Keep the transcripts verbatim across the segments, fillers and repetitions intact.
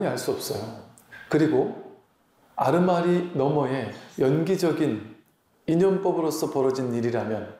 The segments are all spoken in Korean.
알 수 없어요. 그리고 아르마리 너머에 연기적인 인연법으로서 벌어진 일이라면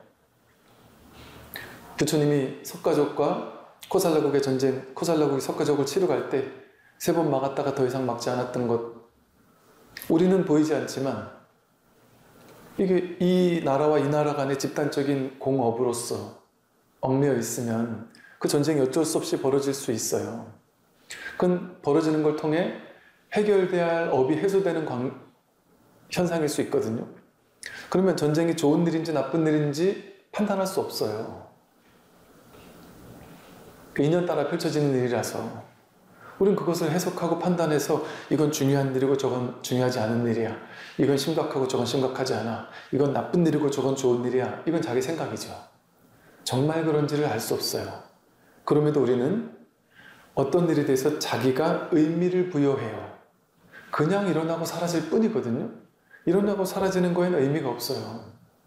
부처님이 석가족과 코살라국의 전쟁, 코살라국이 석가족을 치러 갈 때 세 번 막았다가 더 이상 막지 않았던 것, 우리는 보이지 않지만 이게 이 나라와 이 나라 간의 집단적인 공업으로서 얽매여 있으면 그 전쟁이 어쩔 수 없이 벌어질 수 있어요. 그건 벌어지는 걸 통해 해결돼야 할 업이 해소되는 광, 현상일 수 있거든요. 그러면 전쟁이 좋은 일인지 나쁜 일인지 판단할 수 없어요. 그 인연 따라 펼쳐지는 일이라서 우린 그것을 해석하고 판단해서 이건 중요한 일이고 저건 중요하지 않은 일이야. 이건 심각하고 저건 심각하지 않아. 이건 나쁜 일이고 저건 좋은 일이야. 이건 자기 생각이죠. 정말 그런지를 알 수 없어요. 그럼에도 우리는 어떤 일에 대해서 자기가 의미를 부여해요. 그냥 일어나고 사라질 뿐이거든요. 일어나고 사라지는 거에는 의미가 없어요.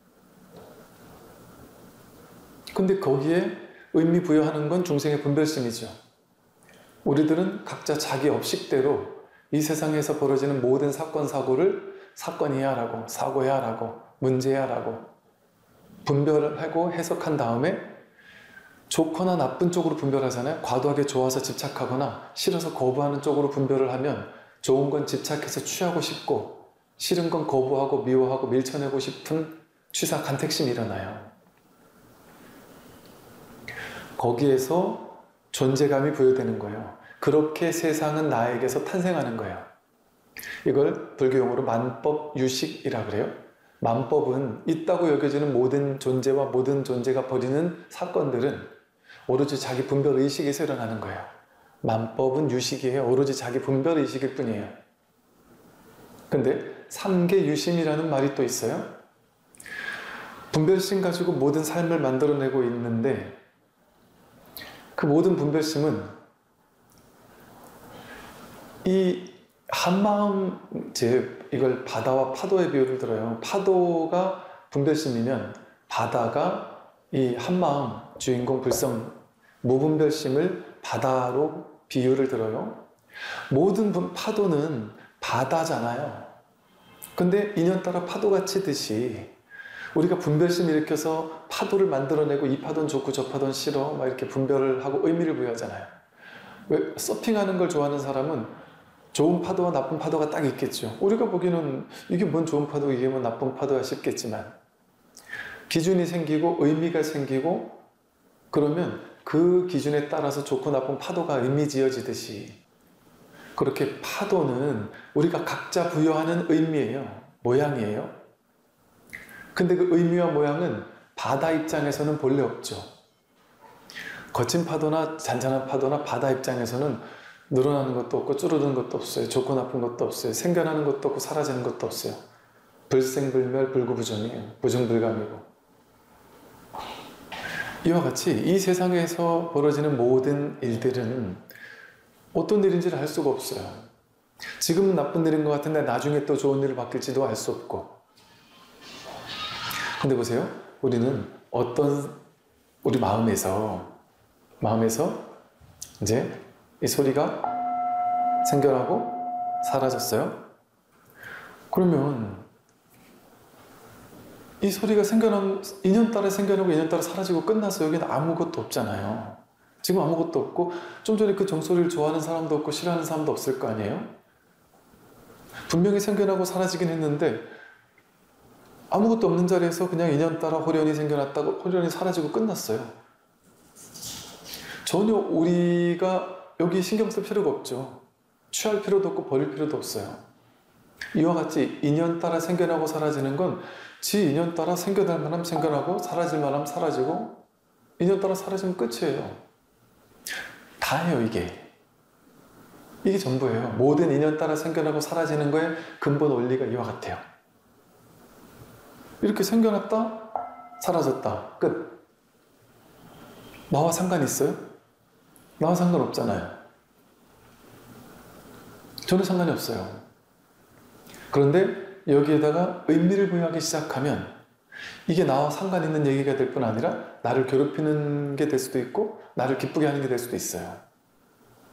근데 거기에 의미 부여하는 건 중생의 분별심이죠. 우리들은 각자 자기 업식대로 이 세상에서 벌어지는 모든 사건, 사고를 사건이야 라고, 사고야 라고, 문제야 라고 분별을 하고 해석한 다음에 좋거나 나쁜 쪽으로 분별하잖아요. 과도하게 좋아서 집착하거나 싫어서 거부하는 쪽으로 분별을 하면 좋은 건 집착해서 취하고 싶고 싫은 건 거부하고 미워하고 밀쳐내고 싶은 취사 간택심이 일어나요. 거기에서 존재감이 부여되는 거예요. 그렇게 세상은 나에게서 탄생하는 거예요. 이걸 불교용어로 만법유식이라 그래요. 만법은 있다고 여겨지는 모든 존재와 모든 존재가 벌이는 사건들은 오로지 자기 분별의식에서 일어나는 거예요. 만법은 유식이에요. 오로지 자기 분별의식일 뿐이에요. 근데 삼계유심이라는 말이 또 있어요. 분별심 가지고 모든 삶을 만들어내고 있는데 그 모든 분별심은 이 한마음, 제 이걸 바다와 파도의 비유를 들어요. 파도가 분별심이면 바다가 이 한마음, 주인공 불성, 무분별심을 바다로 비유를 들어요. 모든 파도는 바다잖아요. 근데 인연 따라 파도가 치듯이 우리가 분별심 일으켜서 파도를 만들어내고 이 파도는 좋고 저 파도는 싫어 막 이렇게 분별을 하고 의미를 부여하잖아요. 왜 서핑하는 걸 좋아하는 사람은 좋은 파도와 나쁜 파도가 딱 있겠죠. 우리가 보기에는 이게 뭔 좋은 파도, 이게 뭔 나쁜 파도야 싶겠지만 기준이 생기고 의미가 생기고 그러면 그 기준에 따라서 좋고 나쁜 파도가 의미 지어지듯이 그렇게 파도는 우리가 각자 부여하는 의미예요. 모양이에요. 근데 그 의미와 모양은 바다 입장에서는 본래 없죠. 거친 파도나 잔잔한 파도나 바다 입장에서는 늘어나는 것도 없고 줄어드는 것도 없어요. 좋고 나쁜 것도 없어요. 생겨나는 것도 없고 사라지는 것도 없어요. 불생불멸 불구부정이에요. 부정불감이고. 이와 같이 이 세상에서 벌어지는 모든 일들은 어떤 일인지를 알 수가 없어요. 지금은 나쁜 일인 것 같은데 나중에 또 좋은 일을 바뀔지도 알 수 없고. 근데 보세요. 우리는 어떤 우리 마음에서 마음에서 이제 이 소리가 생겨나고 사라졌어요. 그러면 이 소리가 생겨난 인연 따라 생겨나고 인연 따라 사라지고 끝나서 여기는 아무것도 없잖아요. 지금 아무것도 없고 좀 전에 그 종소리를 좋아하는 사람도 없고 싫어하는 사람도 없을 거 아니에요? 분명히 생겨나고 사라지긴 했는데 아무것도 없는 자리에서 그냥 인연 따라 호련이 생겨났다고 호련이 사라지고 끝났어요. 전혀 우리가 여기 신경 쓸 필요가 없죠. 취할 필요도 없고 버릴 필요도 없어요. 이와 같이 인연 따라 생겨나고 사라지는 건 지 인연 따라 생겨날 만하면 생겨나고 사라질 만하면 사라지고 인연 따라 사라지면 끝이에요. 다예요 이게. 이게 전부예요. 모든 인연 따라 생겨나고 사라지는 거에 근본 원리가 이와 같아요. 이렇게 생겨났다 사라졌다 끝. 나와 상관 있어요? 나와 상관없잖아요. 전혀 상관이 없어요. 그런데 여기에다가 의미를 부여하기 시작하면 이게 나와 상관 있는 얘기가 될 뿐 아니라 나를 괴롭히는 게 될 수도 있고 나를 기쁘게 하는 게 될 수도 있어요.